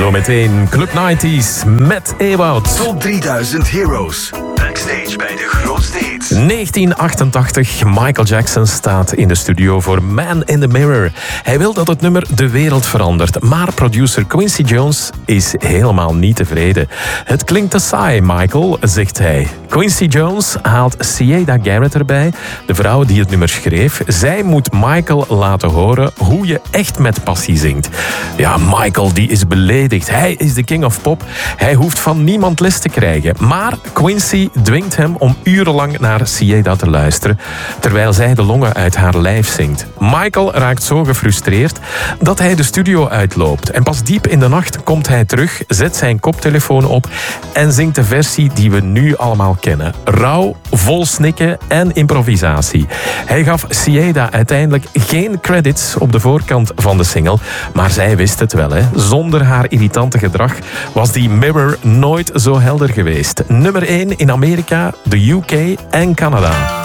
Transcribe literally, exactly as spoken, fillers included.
Zometeen Club negentig met Ewout. Top drieduizend Heroes. Backstage bij de grootste hits. negentien achtentachtig. Michael Jackson staat in de studio voor Man in the Mirror. Hij wil dat het nummer de wereld verandert. Maar producer Quincy Jones is helemaal niet tevreden. Het klinkt te saai, Michael, zegt hij. Quincy Jones haalt Sieda Garrett erbij, de vrouw die het nummer schreef. Zij moet Michael laten horen hoe je echt met passie zingt. Ja, Michael die is beledigd. Hij is de king of pop. Hij hoeft van niemand les te krijgen. Maar Quincy dwingt hem om urenlang naar Sieda te luisteren, terwijl zij de longen uit haar lijf zingt. Michael raakt zo gefrustreerd dat hij de studio uitloopt. En pas diep in de nacht komt hij terug, zet zijn koptelefoon op en zingt de versie die we nu allemaal kennen. Rauw, vol snikken en improvisatie. Hij gaf Sieda uiteindelijk geen credits op de voorkant van de single, maar zij wist het wel, hè. Zonder haar irritante gedrag was die Mirror nooit zo helder geweest. Nummer één in Amerika, de U K en Canada.